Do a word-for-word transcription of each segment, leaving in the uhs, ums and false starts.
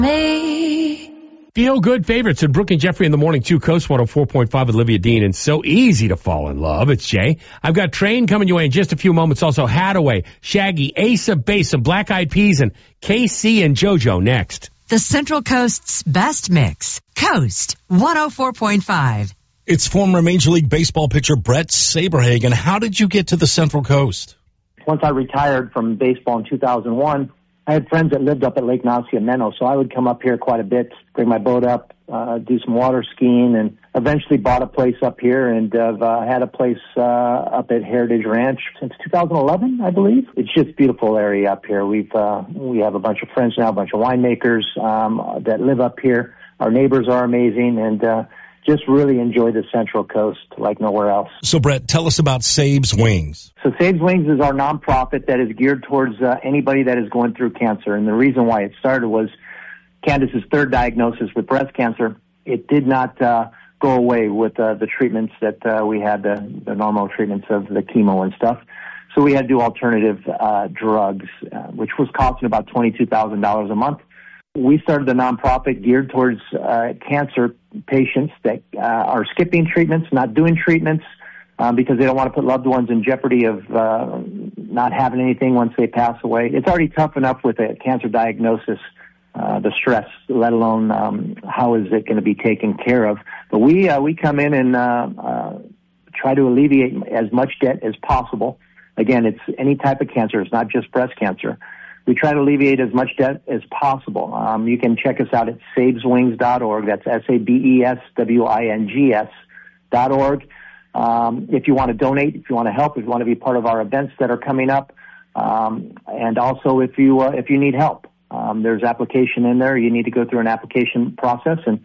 Me. Feel good favorites in Brooke and Jeffrey in the morning, two Coast one oh four point five with Olivia Dean. And so easy to fall in love. It's Jay. I've got Train coming your way in just a few moments. Also Hadaway, Shaggy, Asa Bass, some Black Eyed Peas, and K C and JoJo next. The Central Coast's best mix. Coast one oh four point five. It's former Major League Baseball pitcher Brett Saberhagen. How did you get to the Central Coast? Once I retired from baseball in two thousand one, I had friends that lived up at Lake Nasiameno, so I would come up here quite a bit, bring my boat up, uh, do some water skiing, and eventually bought a place up here and have uh, had a place uh, up at Heritage Ranch since two thousand eleven, I believe. It's just a beautiful area up here. We've uh, we have a bunch of friends now, a bunch of winemakers um, that live up here. Our neighbors are amazing, and uh, just really enjoy the Central Coast like nowhere else. So, Brett, tell us about Sabe's Wings. So Sabe's Wings is our nonprofit that is geared towards uh, anybody that is going through cancer. And the reason why it started was Candace's third diagnosis with breast cancer. It did not uh, go away with uh, the treatments that uh, we had, the, the normal treatments of the chemo and stuff. So we had to do alternative uh, drugs, uh, which was costing about twenty-two thousand dollars a month. We started the nonprofit geared towards uh, cancer patients that uh, are skipping treatments, not doing treatments, um, because they don't want to put loved ones in jeopardy of uh, not having anything once they pass away. It's already tough enough with a cancer diagnosis, uh, the stress, let alone um, how is it going to be taken care of. But we uh, we come in and uh, uh, try to alleviate as much debt as possible. Again, it's any type of cancer. It's not just breast cancer. We try to alleviate as much debt as possible. Um, you can check us out at sabes wings dot org. That's S A B E S W I N G S dot org. Um, if you want to donate, if you want to help, if you want to be part of our events that are coming up, um, and also if you uh, if you need help, um, there's application in there. You need to go through an application process, and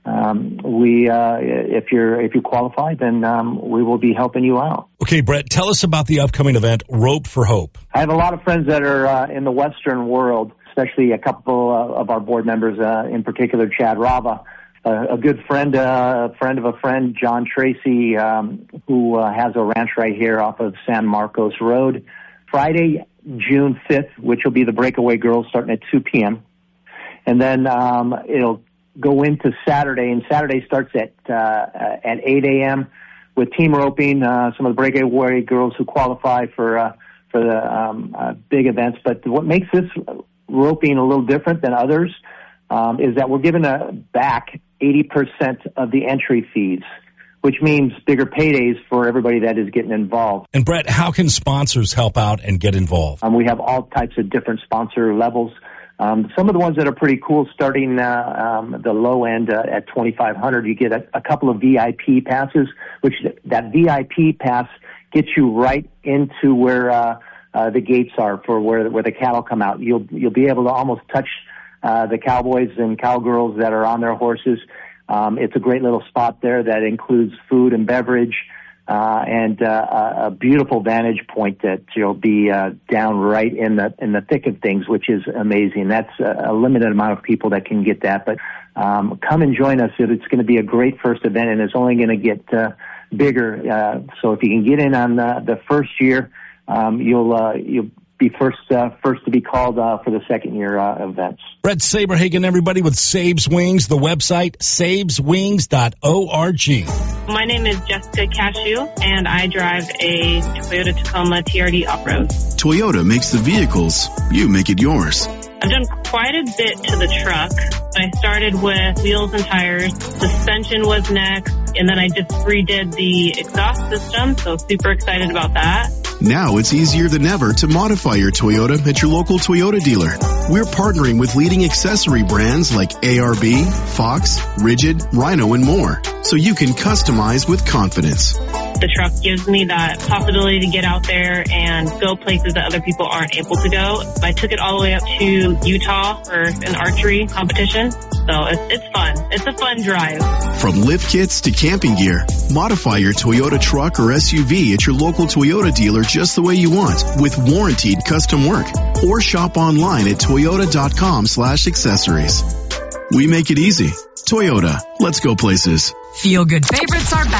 um, we uh, if you're if you qualify, then um, we will be helping you out. Okay, Brett, tell us about the upcoming event, Rope for Hope. I have a lot of friends that are uh, in the Western world, especially a couple uh, of our board members, uh, in particular Chad Rava, uh, a good friend, uh, a friend of a friend, John Tracy, um, who uh, has a ranch right here off of San Marcos Road. Friday, June fifth, which will be the Breakaway Girls starting at two p.m. And then um, it'll go into Saturday, and Saturday starts at uh, at eight a.m. with team roping, uh, some of the Breakaway Girls who qualify for uh, for the um, uh, big events. But what makes this roping a little different than others um, is that we're giving a back eighty percent of the entry fees, which means bigger paydays for everybody that is getting involved. And Brett, how can sponsors help out and get involved? Um, we have all types of different sponsor levels. Um, some of the ones that are pretty cool, starting uh, um, the low end uh, at twenty-five hundred dollars, you get a, a couple of V I P passes, which that V I P pass gets you right into where uh, uh, the gates are for where where the cattle come out. You'll you'll be able to almost touch uh, the cowboys and cowgirls that are on their horses. Um, it's a great little spot there that includes food and beverage. Uh, and uh, a beautiful vantage point that you'll be uh, down right in the in the thick of things, which is amazing. That's a, a limited amount of people that can get that, but um, come and join us. It's going to be a great first event, and it's only going to get uh, bigger. Uh, so if you can get in on the, the first year, um, you'll uh, you'll be first uh, first to be called uh, for the second year uh, events. Brett Saberhagen, everybody, with Sabe's Wings, the website sabes wings dot org. My name is Jessica Cashew, and I drive a Toyota Tacoma T R D off-road. Toyota makes the vehicles, you make it yours. I've done quite a bit to the truck. I started with wheels and tires. Suspension was next, and then I just redid the exhaust system, so super excited about that. Now it's easier than ever to modify your Toyota at your local Toyota dealer. We're partnering with leading accessory brands like A R B, Fox, Rigid, Rhino, and more, so you can customize with confidence. The truck gives me that possibility to get out there and go places that other people aren't able to go. I took it all the way up to Utah for an archery competition, so it's, it's fun. It's a fun drive. From lift kits to camping gear, modify your Toyota truck or S U V at your local Toyota dealer just the way you want with warranted custom work, or shop online at toyota dot com slash accessories. We make it easy. Toyota, let's go places. Feel good favorites are back.